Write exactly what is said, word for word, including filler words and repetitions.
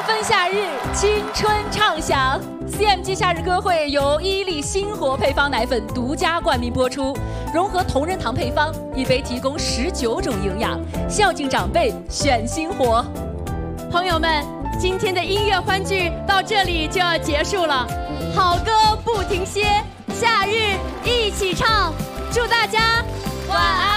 纷夏日，青春畅享。C M G 夏日歌会由伊利星活配方奶粉独家冠名播出，融合同仁堂配方，一杯提供十九种营养，孝敬长辈选星活。 朋友们，今天的音乐欢聚到这里就要结束了，好歌不停歇，夏日一起唱，祝大家晚安。